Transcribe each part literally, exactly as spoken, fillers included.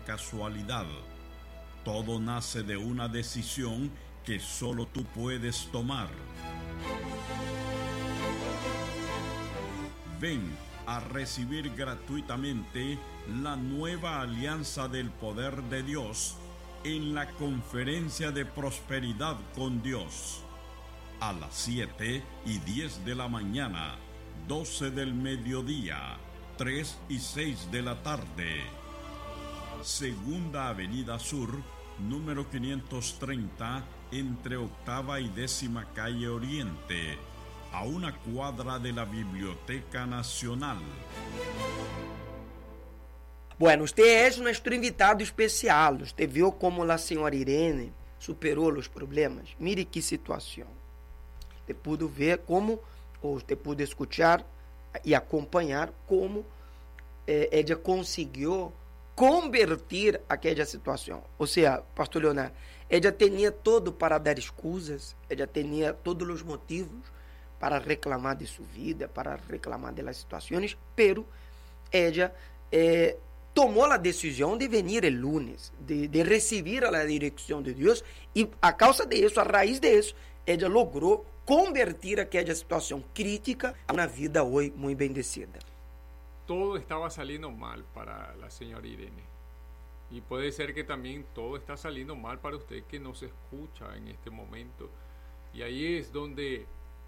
casualidad. Todo nace de una decisión que solo tú puedes tomar. Ven a recibir gratuitamente la nueva alianza del poder de Dios en la conferencia de prosperidad con Dios. A las siete y diez de la mañana, doce del mediodía, tres y seis de la tarde. Segunda Avenida Sur, número quinientos treinta, entre Octava y Décima Calle Oriente, a una cuadra de la Biblioteca Nacional. Bueno, usted es nuestro invitado especial. Usted vio como la señora Irene superou os problemas. Mire que situação. Você pôde ver como, ou você pôde escutar e acompanhar como eh, ela conseguiu converter aquela situação. Ou seja, pastor Leonardo, ela tinha todo para dar excusas, ela tinha todos os motivos para reclamar de sua vida, para reclamar das situações, pero ela eh, tomou a decisão de vir el lunes, de, de receber a direção de Deus, e a causa disso, a raiz disso, ela logrou convertir aquela situação crítica a uma vida hoje muito bendecida. Todo estaba saliendo mal para la señora Irene. Y puede ser que también todo está saliendo mal para usted que nos escucha en este momento. Y ahí es donde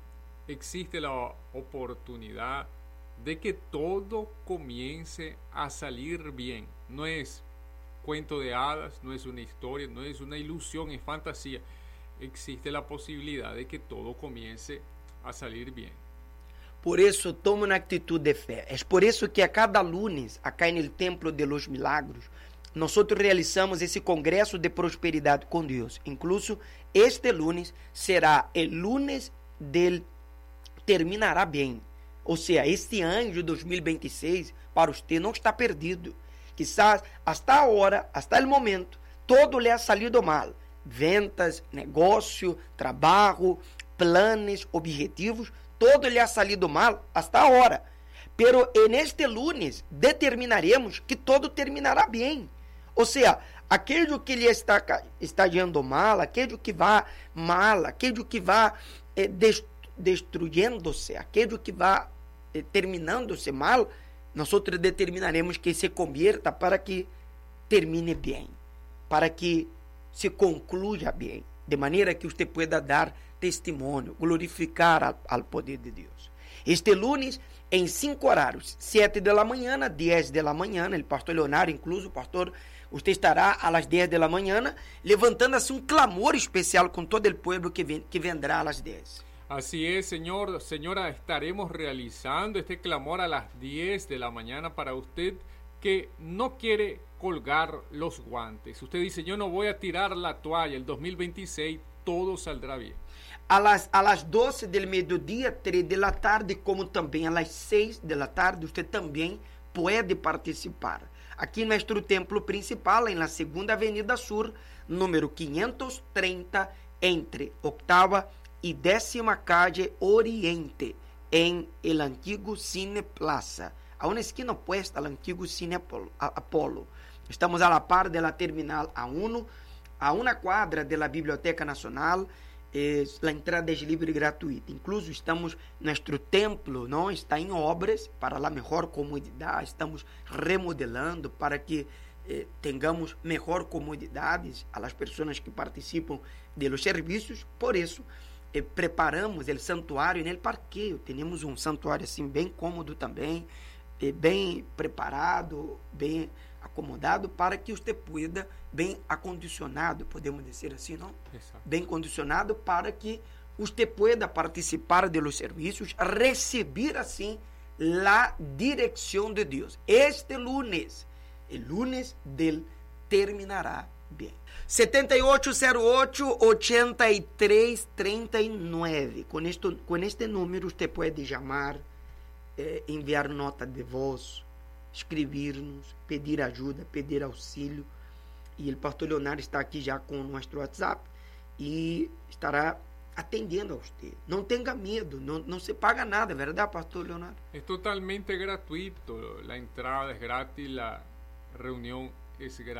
existe la oportunidad de que todo comience a salir bien. No es cuento de hadas, no es una historia, no es una ilusión, es fantasía. Existe la posibilidad de que todo comience a salir bien. Por isso, toma uma atitude de fé. É por isso que a cada lunes, acá no Templo de los Milagros, nós realizamos esse congresso de prosperidade com Deus. Incluso, este lunes será o lunes del terminará bem. Ou seja, este ano de dois mil e vinte e seis, para você não está perdido. Quizás, hasta agora, hasta o momento, todo lhe ha salido mal. Ventas, negócio, trabalho, planos, objetivos, todo lhe ha salido mal hasta agora. Pero en este lunes determinaremos que todo terminará bem. Ou seja, aquilo que lhe está, está yendo mal, aquilo que vai mal, aquilo que vai eh, destruindo-se, aquilo que vai eh, terminando-se mal, nós determinaremos que se convierta para que termine bem, para que se concluya bem, de maneira que você pueda dar testemunho, glorificar al, al poder de Deus. Este lunes, em cinco horários, sete da manhã, dez da manhã, o pastor Leonardo, incluso o pastor, você estará às dez da manhã, levantando assim um clamor especial com todo o povo que, vem, que vendrá às dez. Así es, señor, señora, estaremos realizando este clamor a las diez de la mañana para usted que no quiere colgar los guantes. Usted dice, yo no voy a tirar la toalla, el dos mil veintiséis todo saldrá bien. A las, a las doce del mediodía, tres de la tarde, como também a las seis de la tarde, usted também pode participar. Aqui no nosso templo principal, em la Segunda Avenida Sur, número quinhentos trinta, entre Octava e Décima Calle Oriente, em el antigo Cine Plaza, a una esquina opuesta al antigo Cine Apolo. Estamos a la par de la Terminal A uno, a una cuadra de la Biblioteca Nacional. Eh, a entrada é livre e gratuita. Incluso estamos, nosso templo não está em obras para a melhor comodidade. Estamos remodelando para que eh, tenhamos melhor comodidades às pessoas que participam dos serviços. Por isso, eh, preparamos o santuário no parqueio. Temos um santuário assim bem cômodo também, eh, bem preparado, bem acomodado para que você pueda, bem acondicionado, podemos dizer assim, não? Exato. Bem condicionado para que você pueda participar dos serviços, receber assim a direção de Deus. Este lunes, o lunes del terminará bem. sete oito zero oito, oito três três nove. Com este, com este número você pode chamar, eh, enviar nota de voz, escrever-nos, pedir ajuda, pedir auxílio. E o pastor Leonardo está aqui já com o nosso WhatsApp e estará atendendo a você. Não tenha medo, não, não se paga nada, verdade, pastor Leonardo? É totalmente gratuito, a entrada é grátis, a reunião é grátis.